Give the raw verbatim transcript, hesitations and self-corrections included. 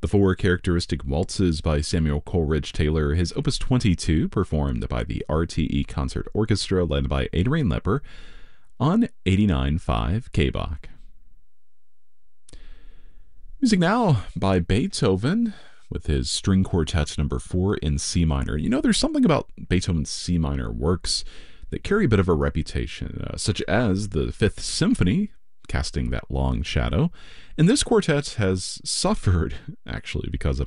The Four Characteristic Waltzes by Samuel Coleridge Taylor, his Opus twenty-two, performed by the R T E Concert Orchestra led by Adrian Lepper on eighty-nine point five K B O C. Music now by Beethoven with his String Quartet number four in C minor. You know, there's something about Beethoven's C minor works that carry a bit of a reputation, uh, such as the Fifth Symphony, casting that long shadow. And this quartet has suffered, actually, because of